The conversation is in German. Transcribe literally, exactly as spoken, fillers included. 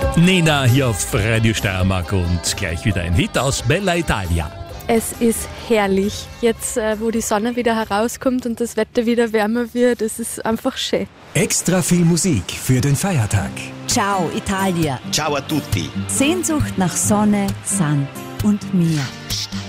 Nena hier auf Radio Steiermark und gleich wieder ein Hit aus Bella Italia. Es ist herrlich, jetzt äh, wo die Sonne wieder herauskommt und das Wetter wieder wärmer wird, es ist einfach schön. Extra viel Musik für den Feiertag. Ciao Italia. Ciao a tutti. Sehnsucht nach Sonne, Sand und Meer.